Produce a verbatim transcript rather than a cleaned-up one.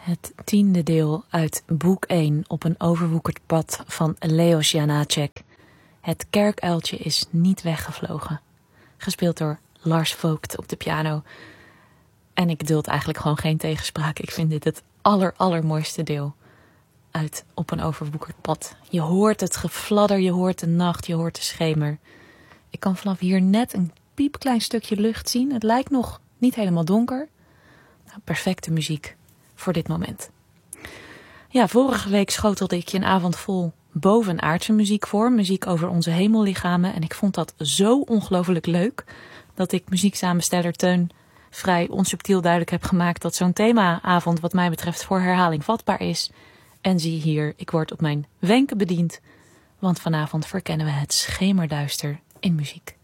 Het tiende deel uit boek één op een overwoekerd pad van Leos Janáček. Het kerkuiltje is niet weggevlogen. Gespeeld door Lars Vogt op de piano. En ik duld eigenlijk gewoon geen tegenspraak. Ik vind dit het aller allermooiste deel uit Op een overwoekerd pad. Je hoort het gefladder, je hoort de nacht, je hoort de schemer. Ik kan vanaf hier net een piepklein stukje lucht zien. Het lijkt nog niet helemaal donker. Nou, perfecte muziek voor dit moment. Ja, vorige week schotelde ik je een avond vol bovenaardse muziek voor. Muziek over onze hemellichamen. En ik vond dat zo ongelooflijk leuk dat ik muzieksamensteller Teun vrij onsubtiel duidelijk heb gemaakt dat zo'n themaavond wat mij betreft voor herhaling vatbaar is. En zie hier, ik word op mijn wenken bediend, want vanavond verkennen we het schemerduister in muziek.